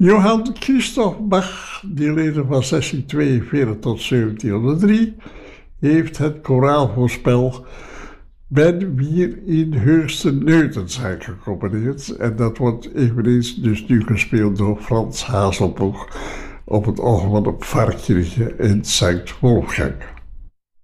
Johann Christoph Bach, die leefde van 1642 tot 1703, heeft het koraalvoorspel Ben wir in höchste Nöten zijn gecomponeerd. En dat wordt eveneens dus nu gespeeld door Frans Hazelbroek op het orgel van de Pfarrkirche in St. Wolfgang.